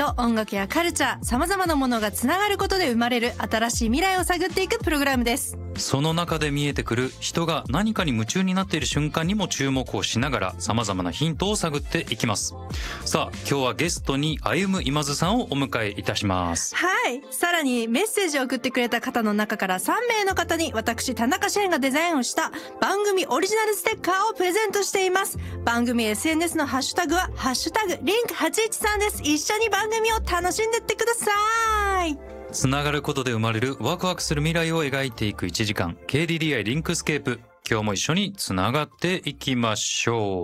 と音楽やカルチャー、様々なものがつながることで生まれる新しい未来を探っていくプログラムです。 その中で見えてくる人が何かに夢中になっている瞬間にも注目をしながら様々なヒントを探っていきます。さあ今日はゲストに歩む今津さんをお迎えいたします。 はい。さらにメッセージを送ってくれた方の中から3名の方に私田中シェーンがデザインをした番組オリジナルステッカーをプレゼントしています。番組 SNS のハッシュタグはハッシュタグリンク813です。一緒に番組を楽しんでってください。 つながることで生まれるワクワクする未来を描いていく1時間 KDDI リンクスケープ、今日も一緒につながっていきましょう。